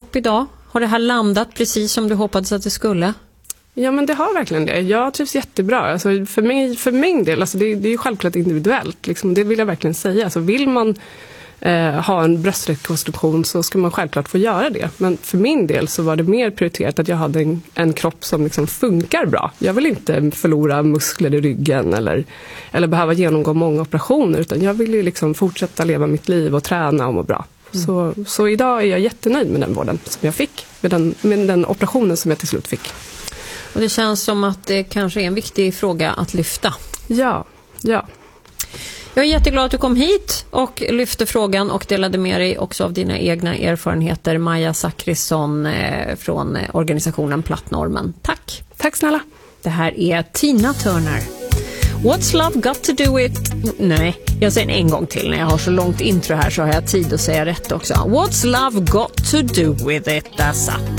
kropp idag? Har det här landat precis som du hoppades att det skulle? Ja, men det har verkligen det. Jag trivs jättebra. Alltså, för min del, alltså, det är ju självklart individuellt. Liksom, det vill jag verkligen säga. Alltså, vill man ha en bröstrekonstruktion så ska man självklart få göra det. Men för min del så var det mer prioriterat att jag hade en kropp som liksom funkar bra. Jag vill inte förlora muskler i ryggen eller behöva genomgå många operationer, utan jag vill ju liksom fortsätta leva mitt liv och träna och må bra. Så idag är jag jättenöjd med den vården som jag fick, med den operationen som jag till slut fick. Och det känns som att det kanske är en viktig fråga att lyfta. Ja. Jag är jätteglad att du kom hit och lyfte frågan och delade med dig också av dina egna erfarenheter. Maja Zachrisson från organisationen Plattnormen. Tack. Tack snälla. Det här är Tina Turner. What's love got to do with... Nej, jag säger en gång till. När jag har så långt intro här så har jag tid att säga rätt också. What's love got to do with it? Där satt